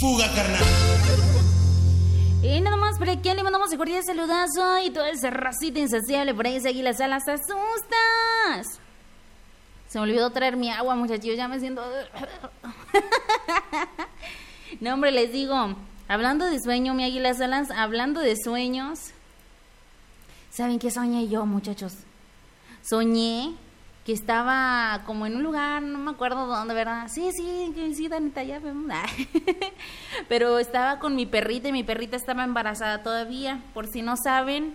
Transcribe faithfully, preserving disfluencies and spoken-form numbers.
Fuga, carnal. Y nada más por aquí le mandamos un cordial saludazo y toda esa racita insaciable por ahí seguí las alas, te asustas. Se me olvidó traer mi agua, muchachos, ya me siento... No, hombre, les digo, hablando de sueño, mi águila alas, hablando de sueños, ¿saben qué soñé yo, muchachos? Soñé que estaba como en un lugar, no me acuerdo dónde, ¿verdad? Sí, sí, sí, Danita, ya vemos. Pero estaba con mi perrita y mi perrita estaba embarazada todavía. Por si no saben,